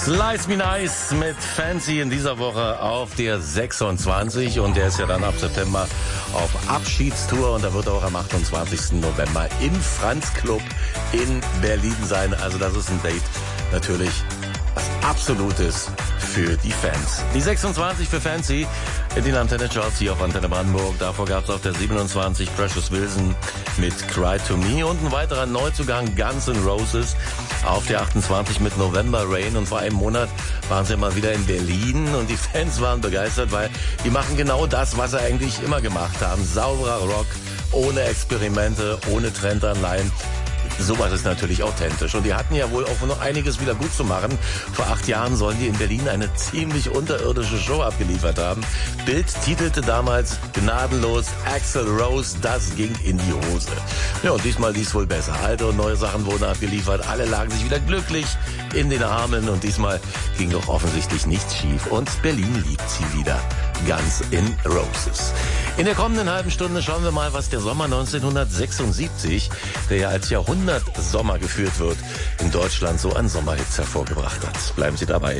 Slice Me Nice mit Fancy in dieser Woche auf der 26 und der ist ja dann ab September auf Abschiedstour und da wird er auch am 28. November im Franz Club in Berlin sein. Also das ist ein Date natürlich was Absolutes für die Fans. Die 26 für Fancy in den Antenne Charts hier auf Antenne Brandenburg. Davor gab es auf der 27 Precious Wilson mit Cry to Me und ein weiterer Neuzugang Guns N' Roses auf der 28 mit November Rain. Und vor einem Monat waren sie mal wieder in Berlin und die Fans waren begeistert, weil die machen genau das, was sie eigentlich immer gemacht haben. Sauberer Rock, ohne Experimente, ohne Trendanleihen. Sowas ist natürlich authentisch. Und die hatten ja wohl auch noch einiges wieder gut zu machen. Vor 8 Jahren sollen die in Berlin eine ziemlich unterirdische Show abgeliefert haben. Bild titelte damals gnadenlos Axl Rose, das ging in die Hose. Ja, und diesmal lief es wohl besser. Alte und neue Sachen wurden abgeliefert. Alle lagen sich wieder glücklich in den Armen. Und diesmal ging doch offensichtlich nichts schief. Und Berlin liebt sie wieder. Guns N' Roses. In der kommenden halben Stunde schauen wir mal, was der Sommer 1976, der ja als Jahrhundertsommer geführt wird, in Deutschland so an Sommerhits hervorgebracht hat. Bleiben Sie dabei.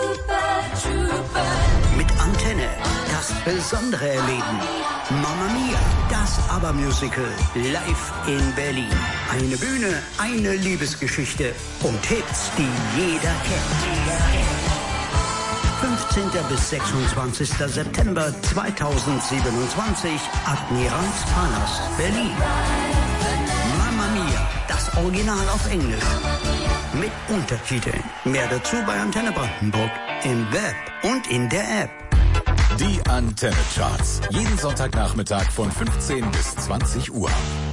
Mit Antenne das besondere Erleben. Mamma Mia, das ABBA-Musical live in Berlin. Eine Bühne, eine Liebesgeschichte und Hits, die jeder kennt. 15. bis 26. September 2027, Admiralspalast, Berlin. Mamma Mia, das Original auf Englisch. Mit Untertiteln. Mehr dazu bei Antenne Brandenburg im Web und in der App. Die Antenne Charts. Jeden Sonntagnachmittag von 15 bis 20 Uhr.